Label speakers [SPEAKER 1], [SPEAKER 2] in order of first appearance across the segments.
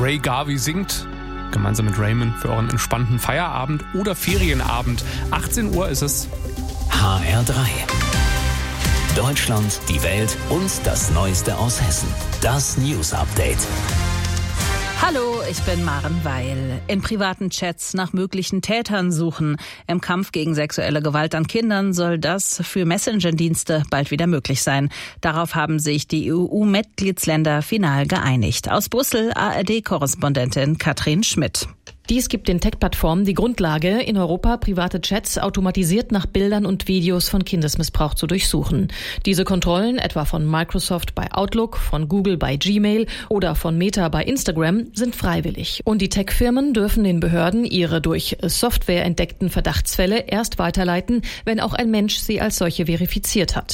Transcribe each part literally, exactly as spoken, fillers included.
[SPEAKER 1] Ray Garvey singt gemeinsam mit Raymond für euren entspannten Feierabend oder Ferienabend. achtzehn Uhr ist es.
[SPEAKER 2] H R drei. Deutschland, die Welt und das Neueste aus Hessen. Das News Update.
[SPEAKER 3] Hallo, ich bin Maren Weil. In privaten Chats nach möglichen Tätern suchen. Im Kampf gegen sexuelle Gewalt an Kindern soll das für Messenger-Dienste bald wieder möglich sein. Darauf haben sich die E U-Mitgliedsländer final geeinigt. Aus Brüssel A R D-Korrespondentin Katrin Schmidt.
[SPEAKER 4] Dies gibt den Tech-Plattformen die Grundlage, in Europa private Chats automatisiert nach Bildern und Videos von Kindesmissbrauch zu durchsuchen. Diese Kontrollen, etwa von Microsoft bei Outlook, von Google bei Gmail oder von Meta bei Instagram, sind freiwillig. Und die Tech-Firmen dürfen den Behörden ihre durch Software entdeckten Verdachtsfälle erst weiterleiten, wenn auch ein Mensch sie als solche verifiziert hat.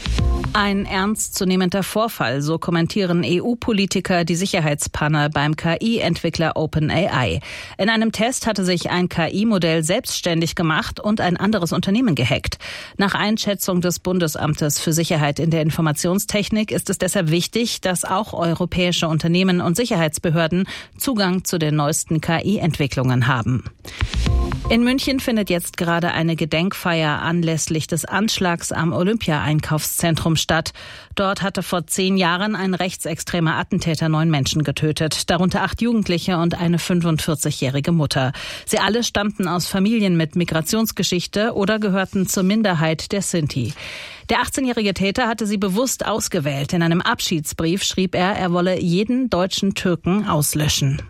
[SPEAKER 3] Ein ernstzunehmender Vorfall, so kommentieren E U-Politiker die Sicherheitspanne beim K I-Entwickler OpenAI. In einem Test hatte sich ein K I-Modell selbstständig gemacht und ein anderes Unternehmen gehackt. Nach Einschätzung des Bundesamtes für Sicherheit in der Informationstechnik ist es deshalb wichtig, dass auch europäische Unternehmen und Sicherheitsbehörden Zugang zu den neuesten K I-Entwicklungen haben. In München findet jetzt gerade eine Gedenkfeier anlässlich des Anschlags am Olympia-Einkaufszentrum statt. Dort hatte vor zehn Jahren ein rechtsextremer Attentäter neun Menschen getötet, darunter acht Jugendliche und eine fünfundvierzigjährige Mutter. Sie alle stammten aus Familien mit Migrationsgeschichte oder gehörten zur Minderheit der Sinti. Der achtzehnjährige Täter hatte sie bewusst ausgewählt. In einem Abschiedsbrief schrieb er, er wolle jeden deutschen Türken auslöschen.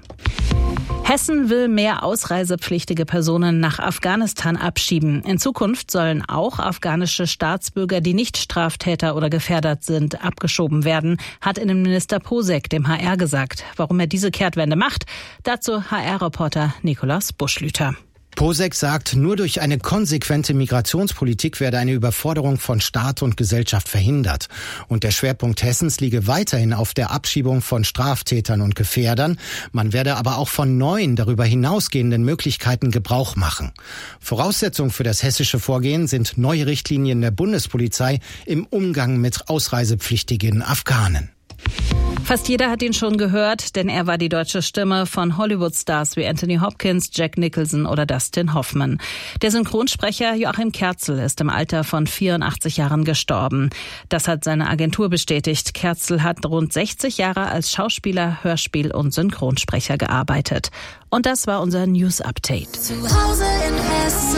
[SPEAKER 3] Hessen will mehr ausreisepflichtige Personen nach Afghanistan abschieben. In Zukunft sollen auch afghanische Staatsbürger, die nicht Straftäter oder gefährdet sind, abgeschoben werden, hat Innenminister Posek dem H R gesagt. Warum er diese Kehrtwende macht, dazu H R-Reporter Nikolaus Buschlüter.
[SPEAKER 5] Posek sagt, nur durch eine konsequente Migrationspolitik werde eine Überforderung von Staat und Gesellschaft verhindert. Und der Schwerpunkt Hessens liege weiterhin auf der Abschiebung von Straftätern und Gefährdern. Man werde aber auch von neuen, darüber hinausgehenden Möglichkeiten Gebrauch machen. Voraussetzung für das hessische Vorgehen sind neue Richtlinien der Bundespolizei im Umgang mit ausreisepflichtigen Afghanen.
[SPEAKER 3] Fast jeder hat ihn schon gehört, denn er war die deutsche Stimme von Hollywood-Stars wie Anthony Hopkins, Jack Nicholson oder Dustin Hoffman. Der Synchronsprecher Joachim Kerzel ist im Alter von vierundachtzig Jahren gestorben. Das hat seine Agentur bestätigt. Kerzel hat rund sechzig Jahre als Schauspieler, Hörspiel- und Synchronsprecher gearbeitet. Und das war unser News-Update.
[SPEAKER 6] Zu Hause in Hessen.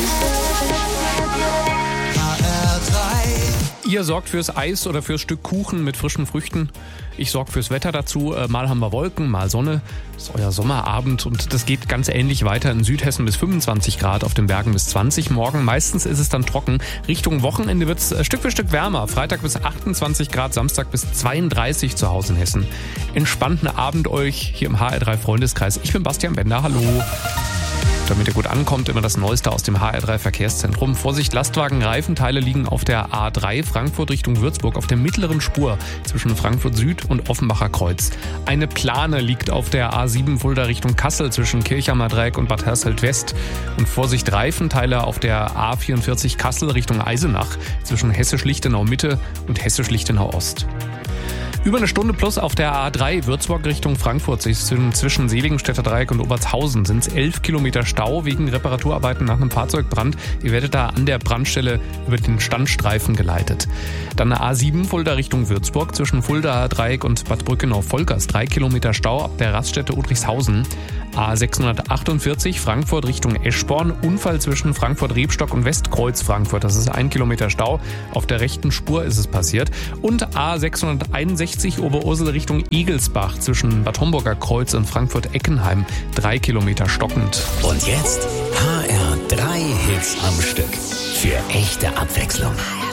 [SPEAKER 1] Ihr sorgt fürs Eis oder fürs Stück Kuchen mit frischen Früchten. Ich sorge fürs Wetter dazu. Mal haben wir Wolken, mal Sonne. Das ist euer Sommerabend und das geht ganz ähnlich weiter. In Südhessen bis fünfundzwanzig Grad, auf den Bergen bis zwanzig. Morgen meistens ist es dann trocken. Richtung Wochenende wird es Stück für Stück wärmer. Freitag bis achtundzwanzig Grad, Samstag bis zweiunddreißig zu Hause in Hessen. Entspannten Abend euch hier im H R drei Freundeskreis. Ich bin Bastian Bender, hallo. Damit ihr gut ankommt, immer das Neueste aus dem H R drei Verkehrszentrum. Vorsicht, Lastwagen, Reifenteile liegen auf der A drei Frankfurt Richtung Würzburg auf der mittleren Spur zwischen Frankfurt Süd und Offenbacher Kreuz. Eine Plane liegt auf der A sieben Fulda Richtung Kassel zwischen Kirchheimer Dreieck und Bad Hersfeld West. Und Vorsicht, Reifenteile auf der A vierundvierzig Kassel Richtung Eisenach zwischen Hessisch-Lichtenau Mitte und Hessisch-Lichtenau Ost. Über eine Stunde plus auf der A drei Würzburg Richtung Frankfurt zwischen Seligenstädter Dreieck und Obertshausen sind es elf Kilometer Stau wegen Reparaturarbeiten nach einem Fahrzeugbrand. Ihr werdet da an der Brandstelle über den Standstreifen geleitet. Dann eine A sieben Fulda Richtung Würzburg zwischen Fulda Dreieck und Bad Brückenau-Volkers. drei Kilometer Stau ab der Raststätte Udrichshausen. A sechshundertachtundvierzig Frankfurt Richtung Eschborn. Unfall zwischen Frankfurt-Rebstock und Westkreuz Frankfurt. Das ist ein Kilometer Stau. Auf der rechten Spur ist es passiert. Und A sechshunderteinundsechzig Oberursel Richtung Igelsbach zwischen Bad Homburger Kreuz und Frankfurt-Eckenheim. Drei Kilometer stockend.
[SPEAKER 2] Und jetzt H R drei Hits am Stück. Für echte Abwechslung.